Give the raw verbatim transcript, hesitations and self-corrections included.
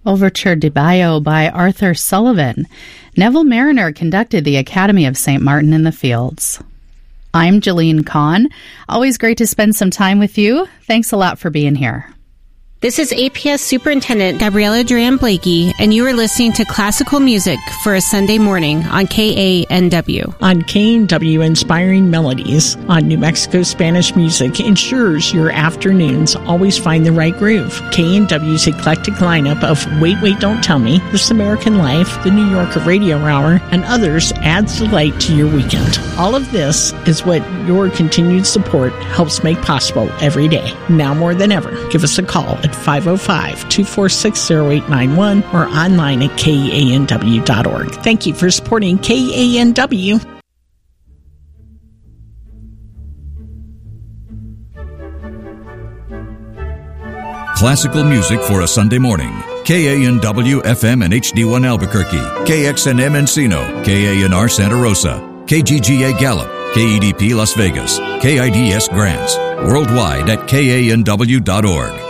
Overture de Bayo by Arthur Sullivan. Neville Mariner conducted the Academy of Saint Martin in the Fields. I'm Jeline Kahn. Always great to spend some time with you. Thanks a lot for being here. This is A P S Superintendent Gabriella Duran-Blakey, and you are listening to Classical Music for a Sunday Morning on K A N W. On K A N W, Inspiring Melodies on New Mexico Spanish Music ensures your afternoons always find the right groove. K A N W's eclectic lineup of Wait, Wait, Don't Tell Me, This American Life, the New Yorker Radio Hour, and others adds delight to your weekend. All of this is what your continued support helps make possible every day. Now more than ever, give us a call at five oh five, two four six, oh eight nine one or online at K A N W dot org. Thank you for supporting K A N W. Classical music for a Sunday morning. K A N W F M and H D one Albuquerque, K X N M Encino, K A N R Santa Rosa, K G G A Gallup, K E D P Las Vegas, K I D S Grants, worldwide at K A N W dot org.